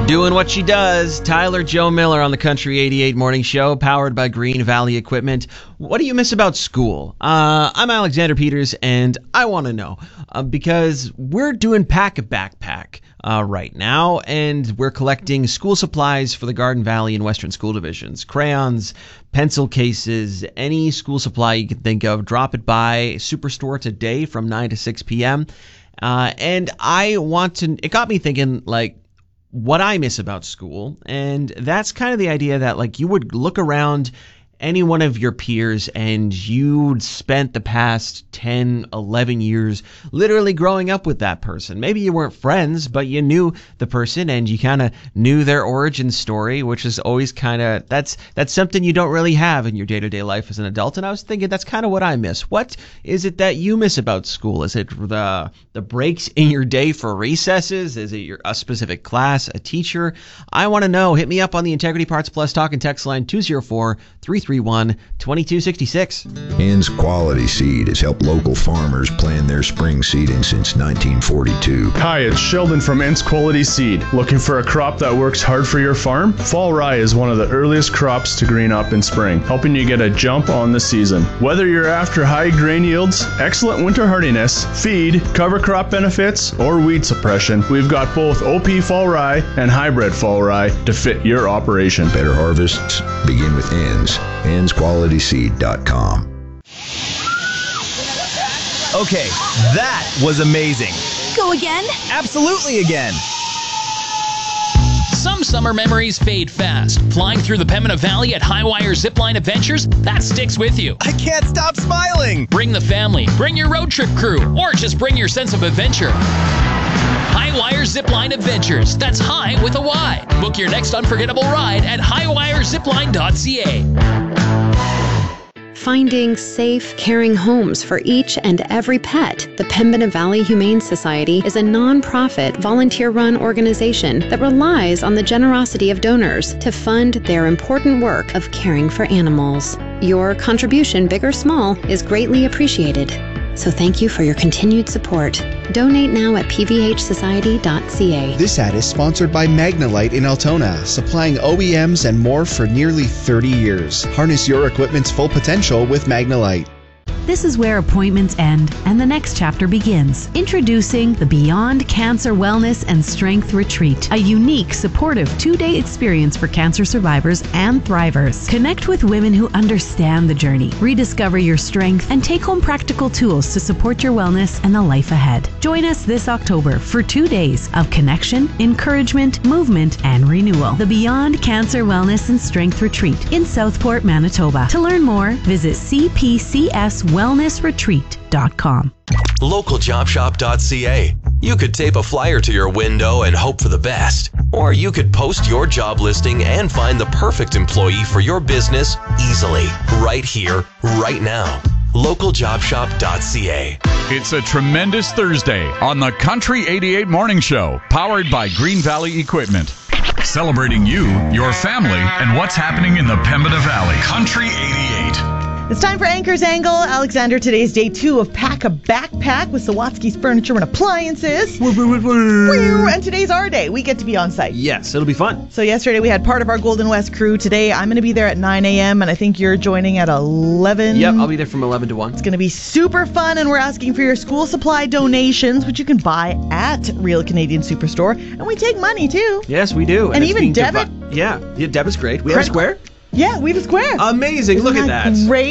Doing what she does, Tyler Joe Miller on the Country 88 Morning Show, powered by Green Valley Equipment. What do you miss about school? I'm Alexander Peters, and I want to know, because we're doing Pack a Backpack right now, and we're collecting school supplies for the Garden Valley and Western School Divisions. Crayons, pencil cases, any school supply you can think of. Drop it by Superstore today from 9 to 6 p.m. And it got me thinking, like, what I miss about school, and that's kind of the idea that, like, you would look around any one of your peers and you'd spent the past 10, 11 years literally growing up with that person. Maybe you weren't friends, but you knew the person and you kind of knew their origin story, which is always kind of, that's something you don't really have in your day-to-day life as an adult. And I was thinking that's kind of what I miss. What is it that you miss about school? Is it the breaks in your day for recesses? Is it a specific class, a teacher? I want to know. Hit me up on the Integrity Parts Plus talk and text line 204-331-2266. Ann's Quality Seed has helped local farmers plan their spring seeding since 1942. Hi, it's Sheldon from Ann's Quality Seed. Looking for a crop that works hard for your farm? Fall rye is one of the earliest crops to green up in spring, helping you get a jump on the season. Whether you're after high grain yields, excellent winter hardiness, feed, cover crop benefits, or weed suppression, we've got both OP fall rye and hybrid fall rye to fit your operation. Better harvests begin with Ann's. Ann'sQualitySeed.com. Okay, that was amazing. Go again? Absolutely again. Some summer memories fade fast. Flying through the Pembina Valley at Highwire Zipline Adventures, that sticks with you. I can't stop smiling. Bring the family, bring your road trip crew, or just bring your sense of adventure. Highwire Zipline Adventures. That's high with a Y. Book your next unforgettable ride at highwirezipline.ca. Finding safe, caring homes for each and every pet, the Pembina Valley Humane Society is a non-profit, volunteer-run organization that relies on the generosity of donors to fund their important work of caring for animals. Your contribution, big or small, is greatly appreciated. So thank you for your continued support. Donate now at pvhsociety.ca. This ad is sponsored by Magnalite in Altona, supplying OEMs and more for nearly 30 years. Harness your equipment's full potential with Magnalite. This is where appointments end and the next chapter begins. Introducing the Beyond Cancer Wellness and Strength Retreat, a unique, supportive 2-day experience for cancer survivors and thrivers. Connect with women who understand the journey, rediscover your strength, and take home practical tools to support your wellness and the life ahead. Join us this October for 2 days of connection, encouragement, movement, and renewal. The Beyond Cancer Wellness and Strength Retreat in Southport, Manitoba. To learn more, visit cpcswellnessretreat.com. Localjobshop.ca. You could tape a flyer to your window and hope for the best. Or you could post your job listing and find the perfect employee for your business easily, right here, right now. Localjobshop.ca. It's a tremendous Thursday on the Country 88 Morning Show, powered by Green Valley Equipment. Celebrating you, your family, and what's happening in the Pembina Valley. Country 88. It's time for Anchor's Angle. Alexander, today's day 2 of Pack a Backpack with Sawatsky's Furniture and Appliances. And today's our day. We get to be on site. Yes, it'll be fun. So yesterday we had part of our Golden West crew. Today I'm going to be there at 9 a.m. and I think you're joining at 11. Yep, I'll be there from 11 to 1. It's going to be super fun, and we're asking for your school supply donations, which you can buy at Real Canadian Superstore. And we take money, too. Yes, we do. And even debit. Yeah, debit's great. We have a Square? Yeah, we have a Square. Amazing. Look at that. Great.